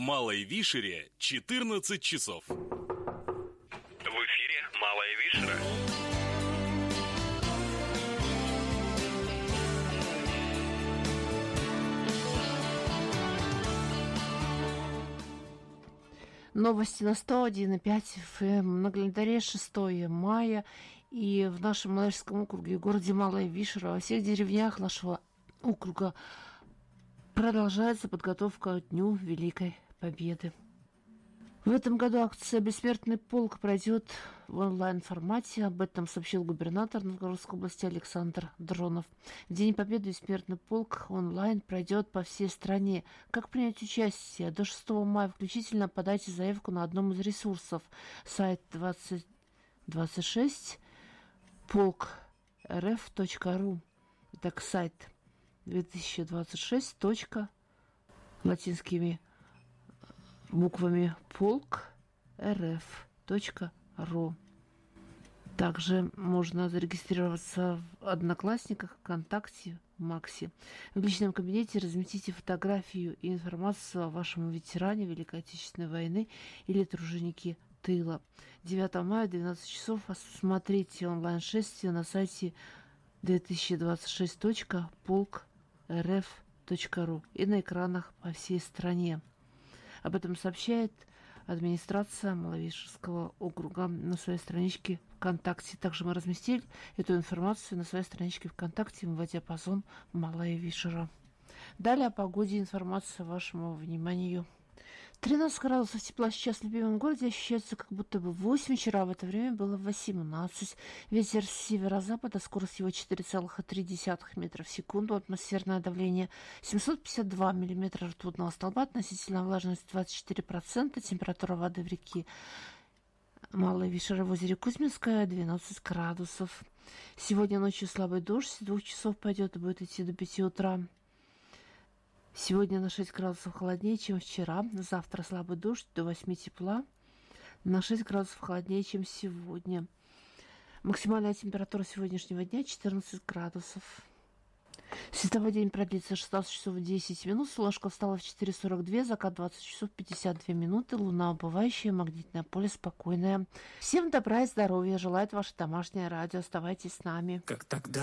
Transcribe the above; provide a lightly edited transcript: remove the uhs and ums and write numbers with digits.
Малой Вишере 14 часов. В эфире Малая Вишера. Новости на 101,5 FM. На календаре 6 мая. И в нашем Малайском округе, в городе Малая Вишера, во всех деревнях нашего округа продолжается подготовка к Дню Великой Победы. В этом году акция «Бессмертный полк» пройдет в онлайн-формате. Об этом сообщил губернатор Новгородской области Александр Дронов. В День Победы «Бессмертный полк» онлайн пройдет по всей стране. Как принять участие? До 6 мая включительно подайте заявку на одном из ресурсов. Сайт 2026 polk.rf.ru. Так, сайт 2026. Латинскими буквами polk.rf.ru. Также можно зарегистрироваться в Одноклассниках, ВКонтакте, Максе. В личном кабинете разместите фотографию и информацию о вашем ветеране Великой Отечественной войны или труженике тыла. 9 мая, 12 часов. Смотрите онлайн-шествие на сайте 2026.polk.rf.ru и на экранах по всей стране. Об этом сообщает администрация Маловишерского округа на своей страничке ВКонтакте. Также мы разместили эту информацию на своей страничке ВКонтакте «Мводиапазон Малая Вишера». Далее о погоде информация вашему вниманию. 13 градусов тепла сейчас в любимом городе ощущается как будто бы 8. Вчера в это время было 18. Ветер с северо-запада, скорость его 4,3 метра в секунду. Атмосферное давление 752 миллиметра ртутного столба. Относительная влажность 24%. Температура воды в реке Малая Вишера в озере Кузьминская 12 градусов. Сегодня ночью слабый дождь. С 2 часов пойдет и будет идти до 5 утра. Сегодня на 6 градусов холоднее, чем вчера. Завтра слабый дождь, до 8 тепла. На 6 градусов холоднее, чем сегодня. Максимальная температура сегодняшнего дня 14 градусов. Световой день продлится 16 часов 10 минут. Солнышко встало в 4:42, закат 20 часов 52 минуты. Луна убывающая, магнитное поле спокойное. Всем добра и здоровья желает ваше домашнее радио. Оставайтесь с нами. Как тогда